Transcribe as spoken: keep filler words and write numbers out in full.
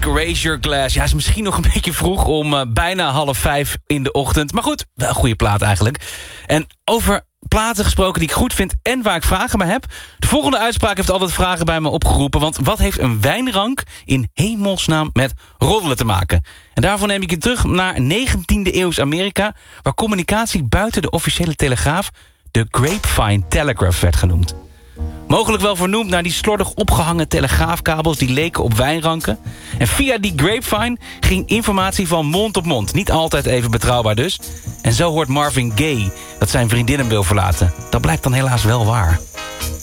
Raise Your Glass. Ja, is misschien nog een beetje vroeg om uh, bijna half vijf in de ochtend. Maar goed, wel een goede plaat eigenlijk. En over platen gesproken die ik goed vind en waar ik vragen bij heb. De volgende uitspraak heeft altijd vragen bij me opgeroepen. Want wat heeft een wijnrank in hemelsnaam met roddelen te maken? En daarvoor neem ik je terug naar negentiende eeuws Amerika, waar communicatie buiten de officiële telegraaf de Grapevine Telegraph werd genoemd. Mogelijk wel vernoemd naar die slordig opgehangen telegraafkabels die leken op wijnranken. En via die Grapevine ging informatie van mond op mond. Niet altijd even betrouwbaar dus. En zo hoort Marvin Gaye dat zijn vriendin hem wil verlaten. Dat blijkt dan helaas wel waar.